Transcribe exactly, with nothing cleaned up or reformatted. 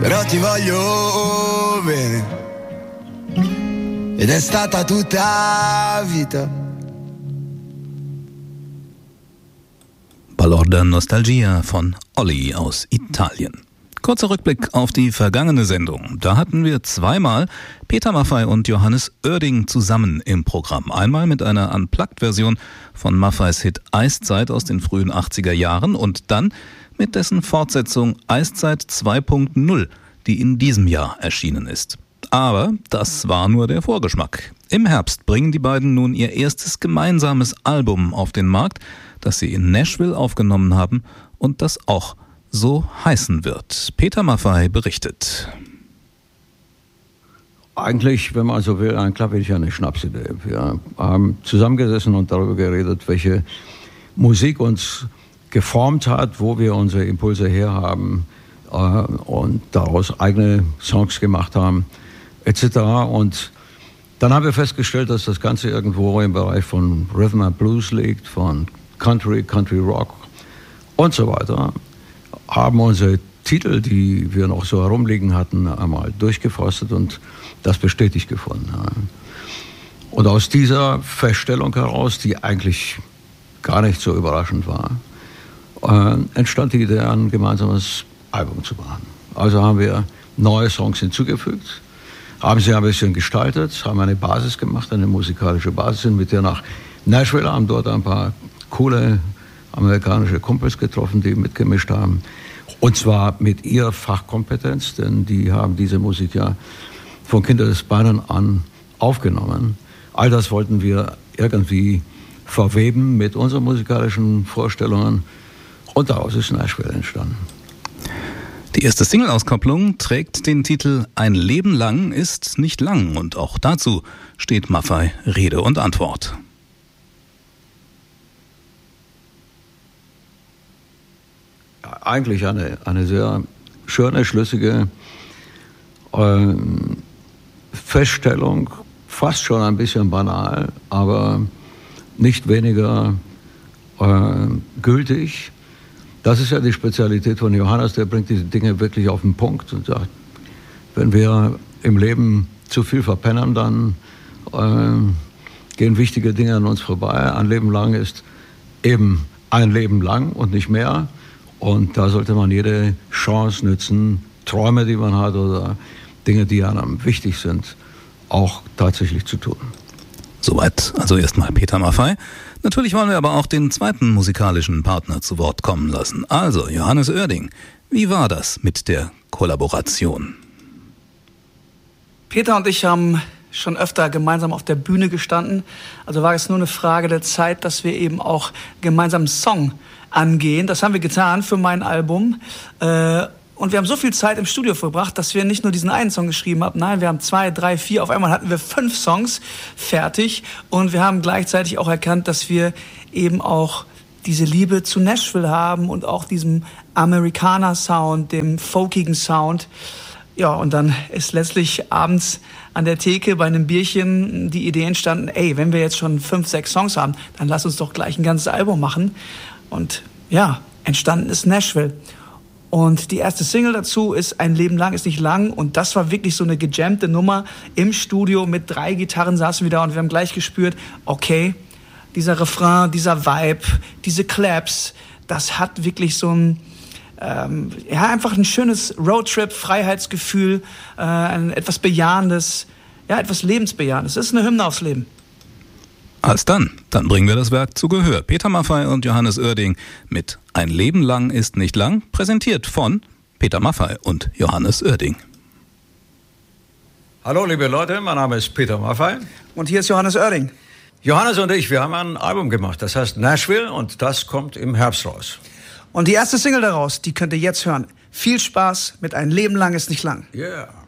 però ti voglio bene ed è stata tutta vita. Balorda Nostalgia von Olli aus Italien. Kurzer Rückblick auf die vergangene Sendung. Da hatten wir zweimal Peter Maffay und Johannes Oerding zusammen im Programm. Einmal mit einer Unplugged-Version von Maffays Hit Eiszeit aus den frühen achtziger Jahren und dann mit dessen Fortsetzung Eiszeit zwei Punkt null, die in diesem Jahr erschienen ist. Aber das war nur der Vorgeschmack. Im Herbst bringen die beiden nun ihr erstes gemeinsames Album auf den Markt, das sie in Nashville aufgenommen haben und das auch so heißen wird. Peter Maffay berichtet. Eigentlich, wenn man so will, ein klappig eine Schnapsidee. Wir haben zusammengesessen und darüber geredet, welche Musik uns geformt hat, wo wir unsere Impulse herhaben äh, und daraus eigene Songs gemacht haben, et cetera. Und dann haben wir festgestellt, dass das Ganze irgendwo im Bereich von Rhythm and Blues liegt, von Country, Country Rock und so weiter. Haben unsere Titel, die wir noch so herumliegen hatten, einmal durchgeforstet und das bestätigt gefunden. Und aus dieser Feststellung heraus, die eigentlich gar nicht so überraschend war, äh, entstand die Idee, ein gemeinsames Album zu machen. Also haben wir neue Songs hinzugefügt, haben sie ein bisschen gestaltet, haben eine Basis gemacht, eine musikalische Basis, sind mit der nach Nashville, haben dort ein paar coole amerikanische Kumpels getroffen, die mitgemischt haben. Und zwar mit ihrer Fachkompetenz, denn die haben diese Musik ja von Kindesbeinen an aufgenommen. All das wollten wir irgendwie verweben mit unseren musikalischen Vorstellungen und daraus ist Nashville entstanden. Die erste Single-Auskopplung trägt den Titel Ein Leben lang ist nicht lang und auch dazu steht Maffay Rede und Antwort. Eigentlich eine, eine sehr schöne, schlüssige äh, Feststellung, fast schon ein bisschen banal, aber nicht weniger äh, gültig. Das ist ja die Spezialität von Johannes, der bringt diese Dinge wirklich auf den Punkt und sagt, wenn wir im Leben zu viel verpennen, dann äh, gehen wichtige Dinge an uns vorbei. Ein Leben lang ist eben ein Leben lang und nicht mehr. Und da sollte man jede Chance nützen, Träume, die man hat oder Dinge, die einem wichtig sind, auch tatsächlich zu tun. Soweit also erstmal Peter Maffay. Natürlich wollen wir aber auch den zweiten musikalischen Partner zu Wort kommen lassen. Also Johannes Oerding, wie war das mit der Kollaboration? Peter und ich haben schon öfter gemeinsam auf der Bühne gestanden. Also war es nur eine Frage der Zeit, dass wir eben auch gemeinsam einen Song angehen. Das haben wir getan für mein Album. Äh, Und wir haben so viel Zeit im Studio verbracht, dass wir nicht nur diesen einen Song geschrieben haben, nein, wir haben zwei, drei, vier, auf einmal hatten wir fünf Songs fertig und wir haben gleichzeitig auch erkannt, dass wir eben auch diese Liebe zu Nashville haben und auch diesem Amerikaner-Sound, dem folkigen Sound. Ja, und dann ist letztlich abends an der Theke bei einem Bierchen die Idee entstanden, ey, wenn wir jetzt schon fünf, sechs Songs haben, dann lass uns doch gleich ein ganzes Album machen. Und ja, entstanden ist Nashville. Und die erste Single dazu ist Ein Leben lang ist nicht lang. Und das war wirklich so eine gejammte Nummer im Studio. Mit drei Gitarren saßen wir da und wir haben gleich gespürt, okay, dieser Refrain, dieser Vibe, diese Claps, das hat wirklich so ein, ähm, ja, einfach ein schönes Roadtrip, Freiheitsgefühl, äh, ein etwas Bejahendes, ja, etwas Lebensbejahendes. Es ist eine Hymne aufs Leben. Als dann, dann bringen wir das Werk zu Gehör. Peter Maffay und Johannes Oerding mit Ein Leben lang ist nicht lang, präsentiert von Peter Maffay und Johannes Oerding. Hallo liebe Leute, mein Name ist Peter Maffay. Und hier ist Johannes Oerding. Johannes und ich, wir haben ein Album gemacht, das heißt Nashville und das kommt im Herbst raus. Und die erste Single daraus, die könnt ihr jetzt hören. Viel Spaß mit Ein Leben lang ist nicht lang. Yeah.